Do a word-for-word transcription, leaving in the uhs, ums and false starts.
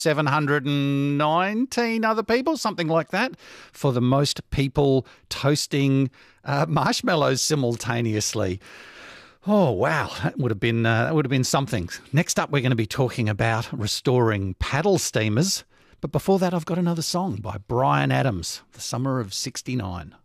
seven hundred nineteen other people, something like that, for the most people toasting uh, marshmallows simultaneously. Oh, wow. That would have been uh, that would have been something. Next up, we're going to be talking about restoring paddle steamers. But before that, I've got another song by Bryan Adams, The Summer of sixty-nine.